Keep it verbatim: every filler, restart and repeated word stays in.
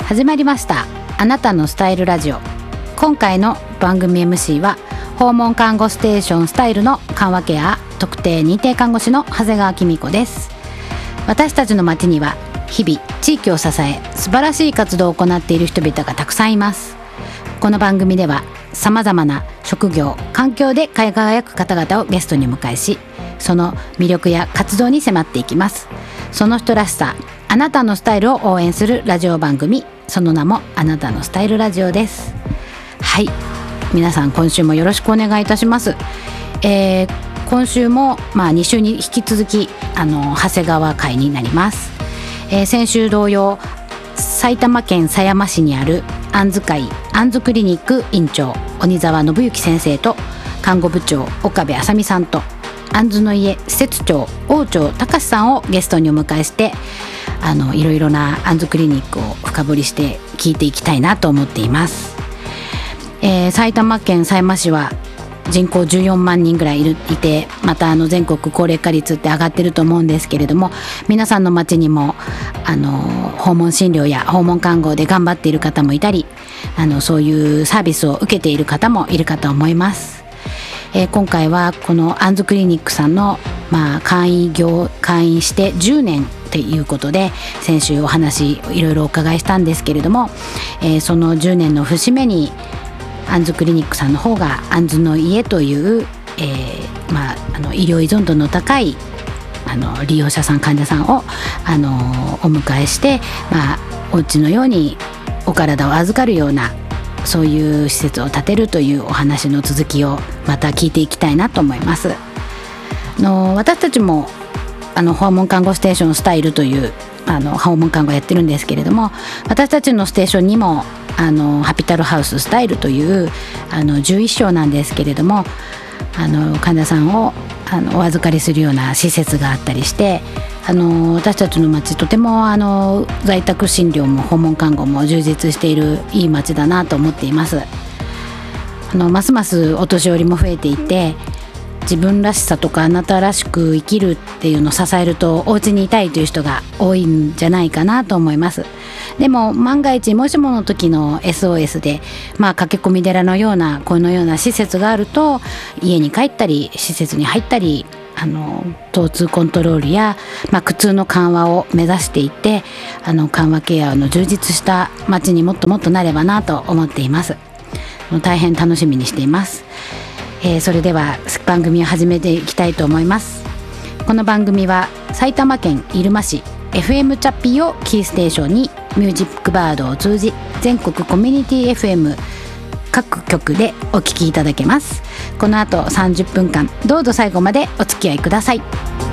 始まりました。あなたのスタイルラジオ。今回の番組 エムシー は訪問看護ステーションスタイルの緩和ケア特定認定看護師の長谷川紀美子です。私たちの町には日々地域を支え素晴らしい活動を行っている人々がたくさんいます。この番組ではさまざまな職業環境で輝く方々をゲストにお迎えし、その魅力や活動に迫っていきます。その人らしさ、あなたのスタイルを応援するラジオ番組、その名もあなたのスタイルラジオです。はい、皆さん今週もよろしくお願いいたします。えー、今週も、まあ、に週に引き続きあの長谷川会になります。えー、先週同様、埼玉県狭山市にあるあんず会あんずクリニック院長鬼澤信之先生と看護部長岡部あさみさんとあんずの家施設長王長隆さんをゲストにお迎えして、あのいろいろなあんずクリニックを深掘りして聞いていきたいなと思っています。えー、埼玉県狭山市は人口じゅうよんまんにんぐらいいるいて、またあの全国高齢化率って上がってると思うんですけれども、皆さんの町にもあの訪問診療や訪問看護で頑張っている方もいたり、あのそういうサービスを受けている方もいるかと思います。えー、今回はこのあんずクリニックさんの、まあ、会員業会員してじゅうねんということで、先週お話いろいろお伺いしたんですけれども、えー、そのじゅうねんの節目にあんずクリニックさんの方があんずの家という、えーまあ、あの医療依存度の高いあの利用者さん患者さんをあのお迎えして、まあ、お家のようにお体を預かるようなそういう施設を建てるというお話の続きをまた聞いていきたいなと思います。あの私たちもあの訪問看護ステーションスタイルというあの訪問看護やってるんですけれども、私たちのステーションにもあのハピタルハウススタイルというあのじゅういっ床なんですけれども、あの患者さんをあのお預かりするような施設があったりして、あの私たちの町とてもあの在宅診療も訪問看護も充実しているいい町だなと思っています。あのますますお年寄りも増えていて、自分らしさとかあなたらしく生きるっていうのを支えるとお家にいたいという人が多いんじゃないかなと思います。でも万が一もしもの時の エスオーエス で、まあ、駆け込み寺のようなこのような施設があると、家に帰ったり施設に入ったり、あの疼痛コントロールや、まあ、苦痛の緩和を目指していって、あの緩和ケアの充実した街にもっともっとなればなと思っています。大変楽しみにしています。えー、それでは番組を始めていきたいと思います。この番組は埼玉県入間市 エフエム チャッピーをキーステーションにミュージックバードを通じ全国コミュニティ エフエム 各局でお聞きいただけます。この後さんじゅっぷんかんどうぞ最後までお付き合いください。